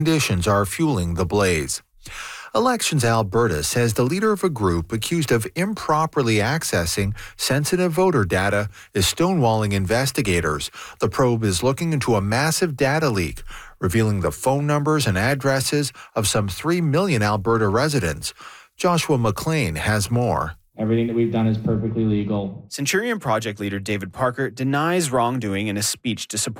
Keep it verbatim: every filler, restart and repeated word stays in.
conditions are fueling the blaze. Elections Alberta says the leader of a group accused of improperly accessing sensitive voter data is stonewalling investigators. The probe is looking into a massive data leak, revealing the phone numbers and addresses of some three million Alberta residents. Joshua McLean has more. Everything that we've done is perfectly legal. Centurion Project leader David Parker denies wrongdoing in a speech to support